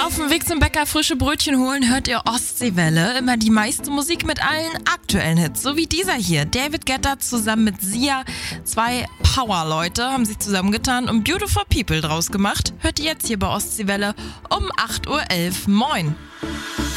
Auf dem Weg zum Bäcker frische Brötchen holen hört ihr Ostseewelle. Immer die meiste Musik mit allen aktuellen Hits, so wie dieser hier. David Guetta zusammen mit Sia. 2 Power-Leute haben sich zusammengetan und Beautiful People draus gemacht. Hört ihr jetzt hier bei Ostseewelle um 8.11 Uhr. Moin!